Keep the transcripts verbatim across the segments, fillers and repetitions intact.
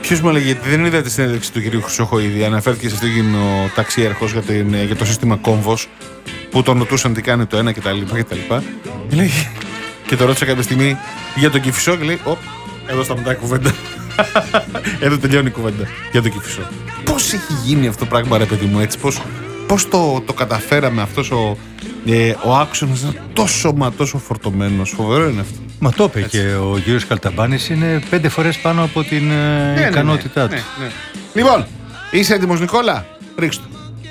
Ποιος μου έλεγε, γιατί δεν είδατε τη συνέντευξη του κυρίου Χρυσοχοίδη, αναφέρθηκε σε αυτό ο ταξιέρχος για, για το σύστημα κόμβος, που τον ρωτούσαν τι κάνει το ένα κτλ. Και, λέει, και το ρώτησα κάποια στιγμή για τον Κηφισό και λέει: Ωπ, εδώ σταματάει η κουβέντα. Εδώ τελειώνει η κουβέντα για τον Κηφισό. Πώς έχει γίνει αυτό το πράγμα, ρε παιδί μου, έτσι, πώς, πώς το, το καταφέραμε αυτός ο, ε, ο άξονας να τόσο μα τόσο φορτωμένος. Φοβερό είναι αυτό. Μα το είπε και ο κύριος Καλταμπάνης, είναι πέντε φορές πάνω από την ναι, ικανότητά ναι, του. Ναι, ναι, ναι. Λοιπόν, είσαι έτοιμος, Νικόλα? Ρίξτε.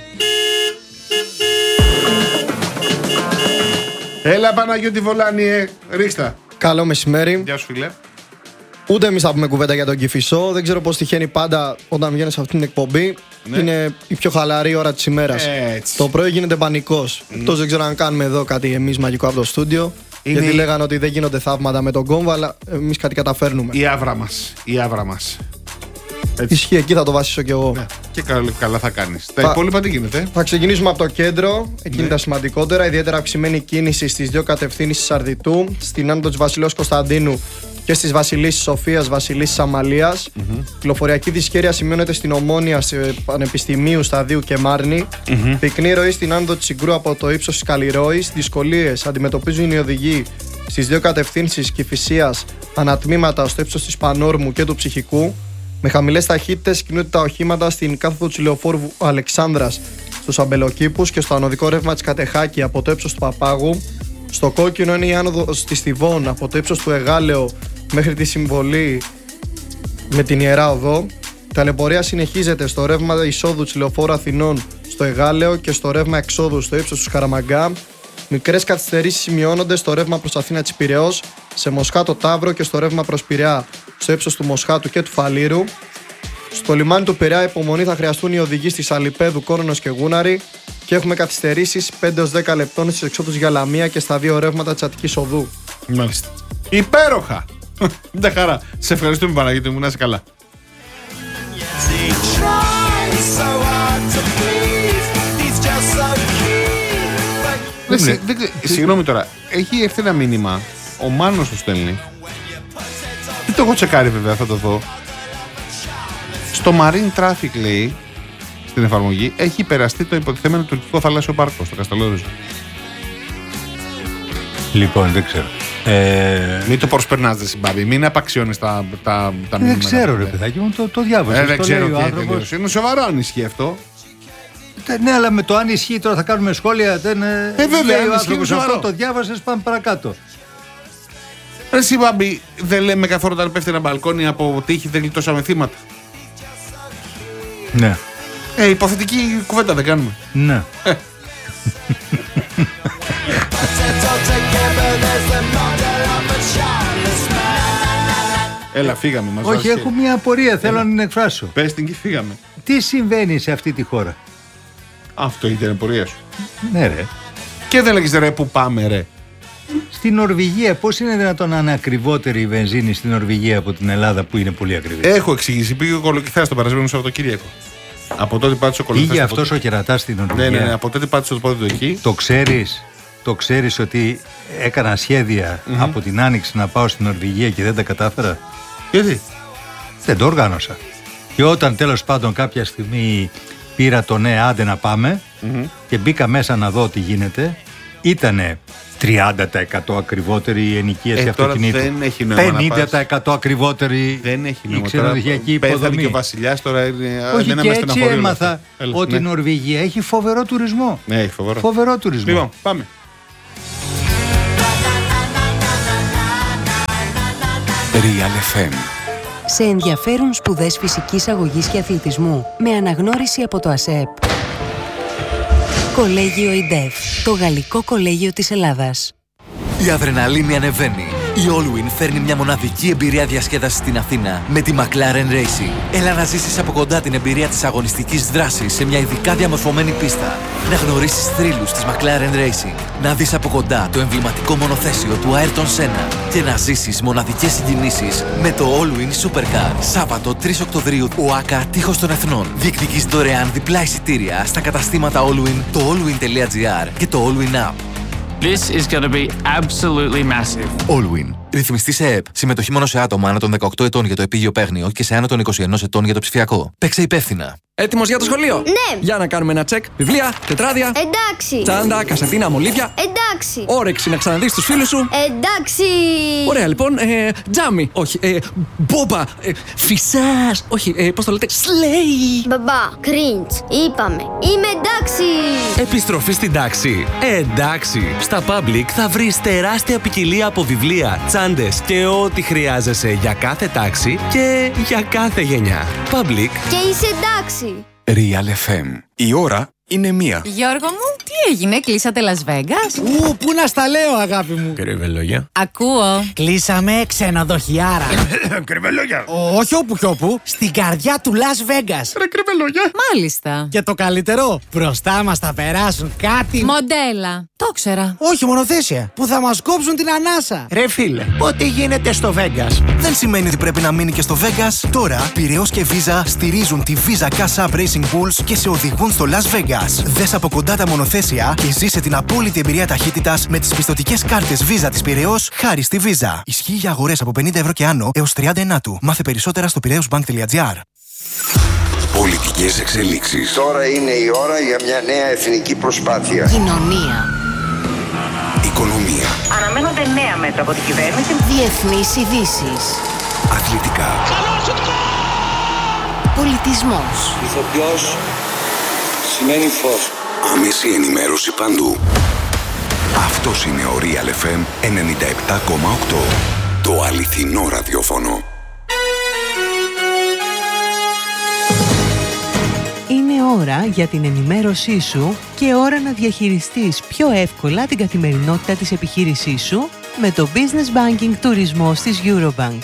Έλα, Παναγιώτη Βολάνη, ε. Ρίξτε. Καλό μεσημέρι. Γεια σου, φίλε. Ούτε εμείς θα πούμε κουβέντα για τον Κηφισό. Δεν ξέρω πώς τυχαίνει πάντα όταν βγαίνει σε αυτήν την εκπομπή. Ναι. Είναι η πιο χαλαρή ώρα της ημέρας. Έτσι. Το πρωί γίνεται πανικός. Mm. Εκτός δεν ξέρω αν κάνουμε εδώ κάτι εμείς μαγικό από το στούντιο. Είναι... Γιατί λέγανε ότι δεν γίνονται θαύματα με τον κόμβο, αλλά εμείς κάτι καταφέρνουμε. Η άβρα μας. Η άβρα μας. Έτσι. Ισχύει, εκεί θα το βασίσω κι εγώ. Ναι. Και καλά, καλά θα κάνεις. Τα θα... υπόλοιπα τι γίνεται? Θα ξεκινήσουμε από το κέντρο. Εκεί είναι ναι. τα σημαντικότερα. Ιδιαίτερα αυξημένη κίνηση στις δύο κατευθύνσεις Αρδιτού, στην άνοδο της Βασιλέως Κωνσταντίνου και στις Βασιλίσσης Σοφίας, Βασιλίσσης Αμαλίας. Mm-hmm. Κυκλοφοριακή δυσχέρεια σημειώνεται στην Ομόνια, σε Πανεπιστημίου, Σταδίου και Μάρνη. Mm-hmm. Πυκνή ροή στην άνοδο της Συγκρού από το ύψος της Καλλιρόης. Δυσκολίες αντιμετωπίζουν οι οδηγοί στις δύο κατευθύνσεις Κηφισίας, ανατμήματα στο ύψος της Πανόρμου και του Ψυχικού. Με χαμηλές ταχύτητες κινούνται τα οχήματα στην κάθοδο του λεωφόρου Αλεξάνδρας στους Αμπελοκήπους και στο ανωδικό ρεύμα της Κατεχάκη από το ύψος του Παπάγου. Στο κόκκινο είναι η άνοδος της Θηβών από το ύψος του Εγάλεο μέχρι τη συμβολή με την Ιερά Οδό. Η ταλαιπωρία συνεχίζεται στο ρεύμα εισόδου της λεωφόρου Αθηνών στο Εγάλεο και στο ρεύμα εξόδου στο ύψος του Σκαραμαγκά. Μικρές καθυστερήσεις σημειώνονται στο ρεύμα προς Αθήνα της Πειραιώς, σε Μοσχάτο Ταύρο και στο ρεύμα προς Πειραιά στο ύψος του Μοσχάτου και του Φαλήρου. Στο λιμάνι του Πειραιά υπομονή θα χρειαστούν οι οδηγοί στη Σαλιπέδου, Κόρονος και Γούναρη και έχουμε καθυστερήσεις πέντε έως δέκα λεπτών στις εξόδους για Λαμία και στα δύο ρεύματα της Αττικής Οδού. Μάλιστα. Υπέροχα! Μια χαρά. Σε ευχαριστούμε, Παναγιώτη μου, να είσαι καλά. Συγγνώμη τώρα, έχει έρθει ένα μήνυμα, ο Μάνος το στέλνει. Δεν το έχω τσεκάρει βέβαια, θα το δω. Στο Marine Traffic, λέει, στην εφαρμογή, έχει υπεραστεί το υποτιθέμενο τουρκικό θαλάσσιο πάρκο στο Καστελόριζο. Λοιπόν, δεν ξέρω. Ε... Μην το προσπερνάς, δεν συμπάβει. Μην απαξιώνεις τα, τα, τα μήνυμα. Δεν ξέρω, ρε παιδάκι μου, το, το διάβασα. Ε, δεν το ξέρω τι άνθρωπος... είναι σοβαρό αν ισχύει αυτό. Ναι, αλλά με το αν ισχύει τώρα θα κάνουμε σχόλια. Δεν, ε, βέβαια, λέει ο άνθρωπος αυτό, το διάβασες, πάμε παρακάτω. Ρε συμπάμπη, δεν λέμε καθόλου όταν πέφτει ένα μπαλκόνι από τύχη δεν γλιτώσαμε θύματα. Ναι. Ε, υποθετική κουβέντα δεν κάνουμε. Ναι. Ε. Έλα, φύγαμε μαζί. Όχι, έχω μια απορία, θέλω Έλα. να την εκφράσω. Πες την και φύγαμε. Τι συμβαίνει σε αυτή τη χώρα? Αυτό είναι την απορία σου. Ναι, ρε. Και δεν λέγεις ρε που πάμε, ρε. Στην Νορβηγία, πώς είναι δυνατόν να είναι ακριβότερη η βενζίνη στην Νορβηγία από την Ελλάδα που είναι πολύ ακριβή? Έχω εξηγήσει. Πήγε ο Κολοκυθάς το περασμένο Σαββατοκύριακο. Από τότε πάτησε ο Κολοκυθάς. Πήγε αυτός ο κερατάς στην Νορβηγία. Ναι, ναι, ναι, από τότε πάτησε το πόδι του εκεί. Το ξέρεις, το ξέρεις ότι έκανα σχέδια mm-hmm. από την Άνοιξη να πάω στην Νορβηγία και δεν τα κατάφερα? Γιατί? Δεν το οργάνωσα. Και όταν τέλος πάντων κάποια στιγμή πήρα το ναι, άντε να πάμε mm-hmm. και μπήκα μέσα να δω τι γίνεται, ήτανε τριάντα τοις εκατό ακριβότερη η ενοικίαση ε, αυτοκινήτου. Δεν έχει νόημα πενήντα τοις εκατό ακριβότερη δεν έχει νόημα, η ξενοδοχειακή υποδομή. Πέθανε και ο βασιλιάς τώρα. Όχι, και έτσι έμαθα ότι η Νορβηγία έχει φοβερό τουρισμό. Ναι, έχει φοβερό. Φοβερό τουρισμό. Λοιπόν, πάμε. Real εφ εμ. Σε ενδιαφέρουν σπουδές φυσικής αγωγής και αθλητισμού με αναγνώριση από το ΑΣΕΠ. Κολέγιο ΙΝΤΕΦ, το γαλλικό κολέγιο της Ελλάδας. Η αδρεναλίνη ανεβαίνει. Η Allwyn φέρνει μια μοναδική εμπειρία διασκέδασης στην Αθήνα με τη McLaren Racing. Έλα να ζήσεις από κοντά την εμπειρία της αγωνιστικής δράσης σε μια ειδικά διαμορφωμένη πίστα. Να γνωρίσεις θρύλους της McLaren Racing. Να δεις από κοντά το εμβληματικό μονοθέσιο του Ayrton Senna. Και να ζήσεις μοναδικές συγκινήσεις με το Allwyn Supercar. Σάββατο τρεις Οκτωβρίου, ΟΑΚΑ Τείχος των Εθνών. Διεκδικείς δωρεάν διπλά εισιτήρια στα καταστήματα Allwyn, το allwyn.gr και το Allwyn App. This is going to be absolutely massive. Allwyn. Ρυθμιστή σε ΕΕΠ. Συμμετοχή μόνο σε άτομα άνω των δεκαοκτώ ετών για το επίγειο παίγνιο και σε άνω των είκοσι ένα ετών για το ψηφιακό. Παίξε υπεύθυνα. Έτοιμος για το σχολείο? Ναι. Για να κάνουμε ένα τσεκ. Βιβλία, τετράδια. Εντάξει. Τσάντα, κασετίνα, μολύβια. Εντάξει. Όρεξη να ξαναδείς τους φίλους σου. Εντάξει. Ωραία, λοιπόν. Ε, τζάμι. Όχι. Ε, μπόμπα. Ε, φυσάς. Όχι. Ε, πώς το λέτε? Σλέι. Μπαμπά, cringe. Είπαμε. Είμαι εντάξει. Επιστροφή στην τάξη. Εντάξει. Στα Public θα βρεις τεράστια ποικιλία από βιβλία, τσάντες και ό,τι χρειάζεσαι για κάθε τάξη και για κάθε γενιά. Public. Και είσαι εντάξει. Real εφ εμ. Η ώρα είναι μία. Γιώργο μου, τι έγινε, κλείσατε Las Vegas? Ου, πού να στα λέω, αγάπη μου. Κρυβελόγια. Ακούω. Κλείσαμε ξενοδοχιάρα. Κρυβελόγια. Όχι όπου κι όπου, στην καρδιά του Las Vegas. Ρε κρυβελόγια. Μάλιστα. Και το καλύτερο, μπροστά μας θα περάσουν κάτι. Μοντέλα. Το ξέρα. Όχι, μονοθέσια. Που θα μας κόψουν την ανάσα. Ρε φίλε, ό,τι γίνεται στο Vegas δεν σημαίνει ότι πρέπει να μείνει και στο Vegas. Τώρα, Πειραιώς και Visa στηρίζουν τη Visa Cash App Racing Bulls και σε οδηγούν στο Las Vegas. Δες από κοντά τα μονοθέσια και ζήσε την απόλυτη εμπειρία ταχύτητας με τις πιστωτικές κάρτες Visa της Πειραιώς χάρη στη Visa. Ισχύει για αγορές από πενήντα ευρώ και άνω έως τριάντα ενάτου. Μάθε περισσότερα στο πειραιώσμπανκ τελεία τζι άρ. Πολιτικές εξελίξεις. Τώρα είναι η ώρα για μια νέα εθνική προσπάθεια. Κοινωνία. Οικονομία. Αναμένονται νέα μέτρα από την κυβέρνηση. Διεθνείς ειδήσεις. Αθλητικά. Πολιτισμός. Ηθοποιός σημαίνει φως. Άμεση ενημέρωση παντού. Αυτός είναι ο Real εφ εμ ενενήντα επτά κόμμα οκτώ. Το αληθινό ραδιόφωνο. Είναι ώρα για την ενημέρωσή σου και ώρα να διαχειριστείς πιο εύκολα την καθημερινότητα της επιχείρησής σου με το Business Banking Τουρισμός της Eurobank.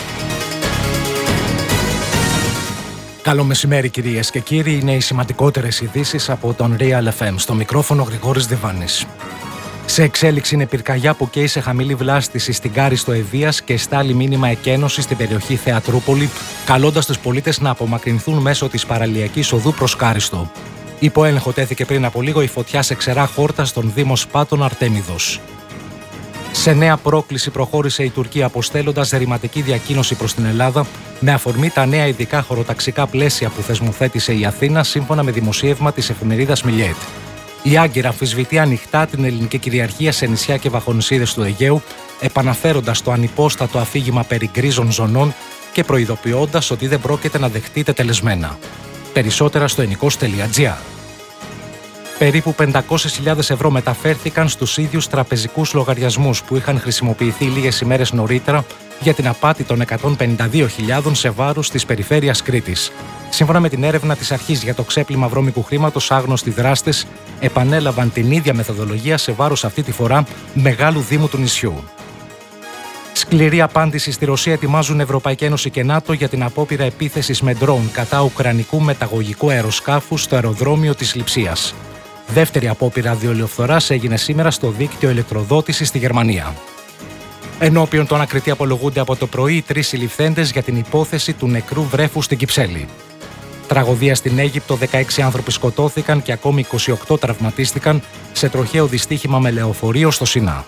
Καλό μεσημέρι κυρίες και κύριοι, είναι οι σημαντικότερες ειδήσεις από τον Real εφ εμ. Στο μικρόφωνο Γρηγόρης Διβάνης. Σε εξέλιξη είναι πυρκαγιά που καίει σε χαμηλή βλάστηση στην Κάριστο Ευβοίας και στάλει μήνυμα εκένωση στην περιοχή Θεατρούπολη, καλώντας τους πολίτες να απομακρυνθούν μέσω της παραλιακής οδού προς Κάριστο. Υπό έλεγχο τέθηκε πριν από λίγο η φωτιά σε ξερά χόρτα στον Δήμο Σπάτων Αρτέμιδος. Σε νέα πρόκληση προχώρησε η Τουρκία αποστέλλοντας ρηματική διακοίνωση προς την Ελλάδα με αφορμή τα νέα ειδικά χωροταξικά πλαίσια που θεσμοθέτησε η Αθήνα σύμφωνα με δημοσίευμα της εφημερίδας Μιλιέτ. Η Άγκυρα αμφισβητεί ανοιχτά την ελληνική κυριαρχία σε νησιά και βαχονισίδες του Αιγαίου, επαναφέροντας το ανυπόστατο αφήγημα περί γκρίζων ζωνών και προειδοποιώντας ότι δεν πρόκειται να δεχτεί τετελεσμένα. Περισσότερα στο ενικός τελεία τζι άρ. Περίπου πεντακόσιες χιλιάδες ευρώ μεταφέρθηκαν στους ίδιους τραπεζικούς λογαριασμούς που είχαν χρησιμοποιηθεί λίγες ημέρες νωρίτερα για την απάτη των εκατόν πενήντα δύο χιλιάδων σε βάρος της περιφέρειας Κρήτης. Σύμφωνα με την έρευνα της Αρχής για το ξέπλυμα βρώμικου χρήματος, άγνωστοι δράστες επανέλαβαν την ίδια μεθοδολογία σε βάρος αυτή τη φορά μεγάλου δήμου του νησιού. Σκληρή απάντηση στη Ρωσία ετοιμάζουν Ευρωπαϊκή Ένωση και ΝΑΤΟ για την απόπειρα επίθεσης με ντρόουν κατά ουκρανικού μεταγωγικού αεροσκάφου στο αεροδρόμιο της Λειψίας. Δεύτερη απόπειρα διολιοφθοράς έγινε σήμερα στο δίκτυο ηλεκτροδότησης στη Γερμανία. Ενώπιον των ανακριτή απολογούνται από το πρωί οι τρεις συλληφθέντες για την υπόθεση του νεκρού βρέφου στην Κυψέλη. Τραγωδία στην Αίγυπτο, δεκαέξι άνθρωποι σκοτώθηκαν και ακόμη είκοσι οκτώ τραυματίστηκαν σε τροχαίο δυστύχημα με λεωφορείο στο Σινά.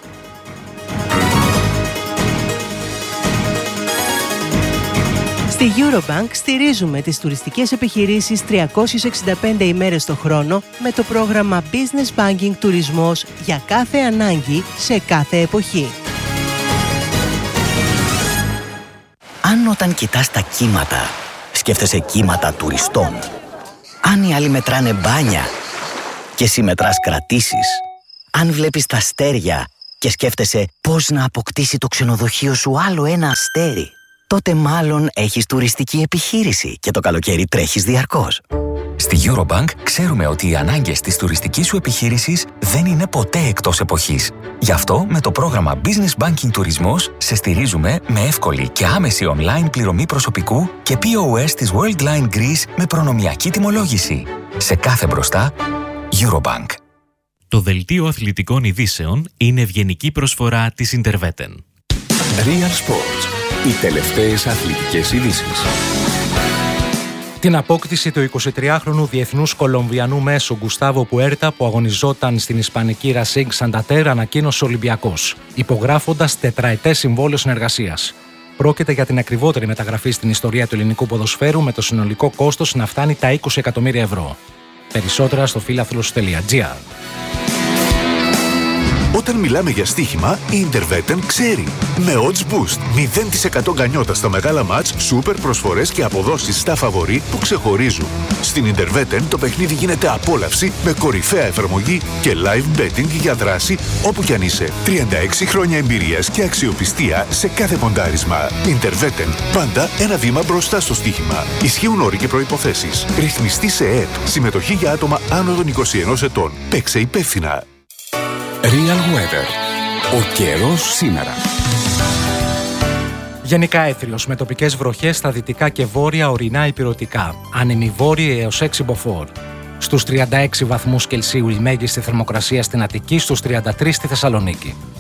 Στη Eurobank στηρίζουμε τις τουριστικές επιχειρήσεις τριακόσιες εξήντα πέντε ημέρες το χρόνο με το πρόγραμμα Business Banking Τουρισμός για κάθε ανάγκη σε κάθε εποχή. Αν όταν κοιτάς τα κύματα, σκέφτεσαι κύματα τουριστών. Αν οι άλλοι μετράνε μπάνια και εσύ μετράς κρατήσεις. Αν βλέπεις τα αστέρια και σκέφτεσαι πώς να αποκτήσει το ξενοδοχείο σου άλλο ένα αστέρι, τότε μάλλον έχεις τουριστική επιχείρηση και το καλοκαίρι τρέχεις διαρκώς. Στη Eurobank ξέρουμε ότι οι ανάγκες της τουριστικής σου επιχείρησης δεν είναι ποτέ εκτός εποχής. Γι' αυτό με το πρόγραμμα Business Banking Τουρισμός σε στηρίζουμε με εύκολη και άμεση online πληρωμή προσωπικού και πι ο ες της Worldline Greece με προνομιακή τιμολόγηση. Σε κάθε μπροστά, Eurobank. Το δελτίο αθλητικών ειδήσεων είναι ευγενική προσφορά της Interveten. Real Sports. Οι τελευταίες αθλητικές ειδήσεις. Την απόκτηση του εικοσιτριάχρονου διεθνούς Κολομβιανού μέσου Γκουστάβο Πουέρτα που αγωνιζόταν στην ισπανική Racing Santander ανακοίνωσε ο Ολυμπιακός, υπογράφοντας τετραετές συμβόλαιο συνεργασίας. Πρόκειται για την ακριβότερη μεταγραφή στην ιστορία του ελληνικού ποδοσφαίρου, με το συνολικό κόστος να φτάνει τα είκοσι εκατομμύρια ευρώ. Περισσότερα στο φίλαθλος τελεία τζι άρ. Όταν μιλάμε για στοίχημα, η Interveten ξέρει. Με Odds Boost, μηδέν τοις εκατό γκανιότα στα μεγάλα μάτς, σούπερ προσφορές και αποδόσεις στα φαβορί που ξεχωρίζουν. Στην Interveten το παιχνίδι γίνεται απόλαυση με κορυφαία εφαρμογή και live betting για δράση όπου κι αν είσαι. τριάντα έξι χρόνια εμπειρίας και αξιοπιστία σε κάθε ποντάρισμα. Interveten, πάντα ένα βήμα μπροστά στο στοίχημα. Ισχύουν όροι και προϋποθέσεις. Ρυθμιστή σε ΕΕΠ. Συμμετοχή για άτομα άνω των είκοσι ενός ετών. Παίξε υπεύθυνα. Real Weather. Ο καιρός σήμερα. Γενικά έθριος με τοπικές βροχές στα δυτικά και βόρεια ορεινά ηπειρωτικά. Άνεμη βόρεια έως έξι μποφόρ. Στους τριάντα έξι βαθμούς Κελσίου η μέγιστη θερμοκρασία στην Αττική, στους τριάντα τρεις στη Θεσσαλονίκη.